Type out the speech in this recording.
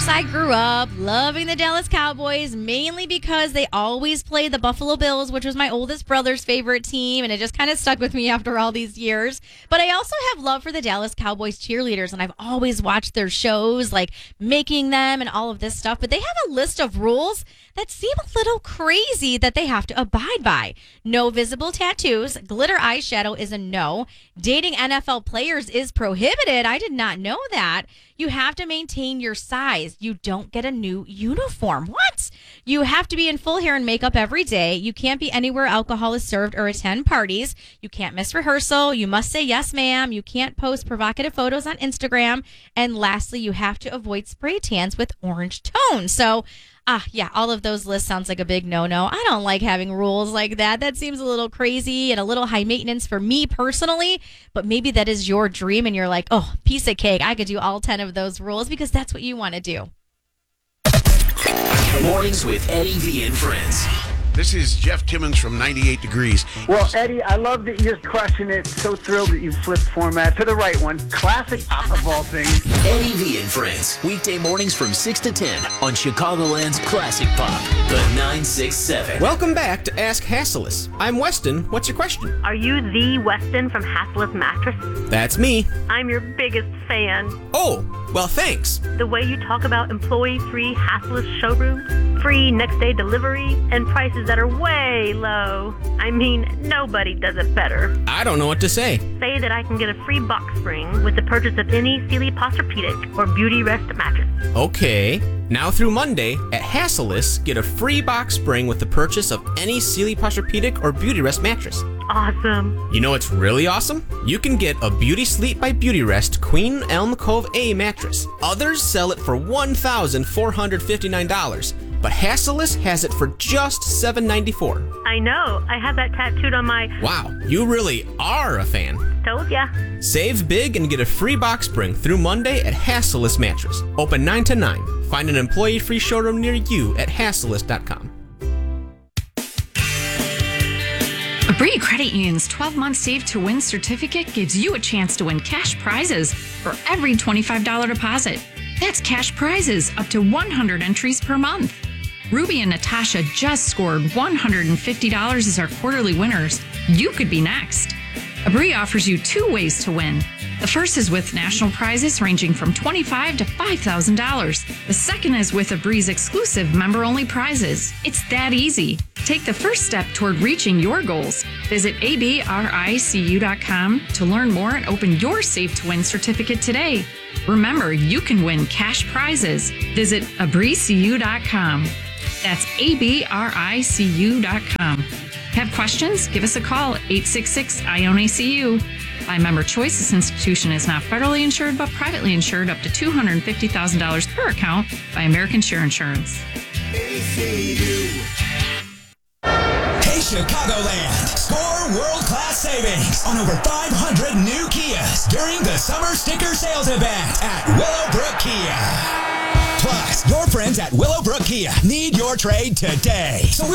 course, I grew up loving the Dallas Cowboys, mainly because they always played the Buffalo Bills, which was my oldest brother's favorite team, and it just kind of stuck with me after all these years. But I also have love for the Dallas Cowboys cheerleaders, and I've always watched their shows, like Making Them and all of this stuff. But they have a list of rules that seem a little crazy that they have to abide by. No visible tattoos. Glitter eyeshadow is a no. Dating NFL players is prohibited. I did not know that. You have to maintain your size. You don't get a new uniform. What? You have to be in full hair and makeup every day. You can't be anywhere alcohol is served or attend parties. You can't miss rehearsal. You must say yes, ma'am. You can't post provocative photos on Instagram. And lastly, you have to avoid spray tans with orange tone. So, yeah, all of those lists sounds like a big no-no. I don't like having rules like that. That seems a little crazy and a little high maintenance for me personally, but maybe that is your dream and you're like, oh, piece of cake. I could do all 10 of those rules because that's what you want to do. Mornings with Eddie V and Friends. This is Jeff Timmons from 98 Degrees. Well, Eddie, I love that you're crushing it. So thrilled that you flipped format to the right one. Classic of all things. Eddie V and Friends. Weekday mornings from 6 to 10 on Chicagoland's Classic Pop, the 967. Welcome back to Ask Hassellus. I'm Weston. What's your question? Are you the Weston from Hassellus Mattress? That's me. I'm your biggest fan. Oh, well, thanks. The way you talk about employee-free Hassellus showrooms, free next-day delivery, and prices that are way low. I mean, nobody does it better. I don't know what to say. Say that I can get a free box spring with the purchase of any Sealy Posturepedic or Beauty Rest mattress. Okay. Now through Monday, at Hassellus, get a free box spring with the purchase of any Sealy Posturepedic or Beauty Rest mattress. Awesome. You know what's really awesome? You can get a Beauty Sleep by Beauty Rest Queen Elm Cove A mattress. Others sell it for $1,459. But Hassellus has it for just $794. I know. I have that tattooed on my... Wow, you really are a fan. Told ya. Save big and get a free box spring through Monday at Hassellus Mattress. Open 9 to 9. Find an employee-free showroom near you at hassellus.com. Abri Credit Union's 12-month Save to Win certificate gives you a chance to win cash prizes for every $25 deposit. That's cash prizes up to 100 entries per month. Ruby and Natasha just scored $150 as our quarterly winners. You could be next. Abri offers you 2 ways to win. The first is with national prizes ranging from $25 to $5,000. The second is with Abri's exclusive member-only prizes. It's that easy. Take the first step toward reaching your goals. Visit abricu.com to learn more and open your Save to Win certificate today. Remember, you can win cash prizes. Visit abricu.com. That's abricu.com. Have questions? Give us a call, 866-IOWN-ACU. By member choice, this institution is not federally insured but privately insured up to $250,000 per account by American Share Insurance. Hey, Chicagoland! Score world-class savings on over 500 new Kias during the Summer Sticker Sales Event at Willowbrook Kia. Plus, your friends at Willowbrook Kia need your trade today. So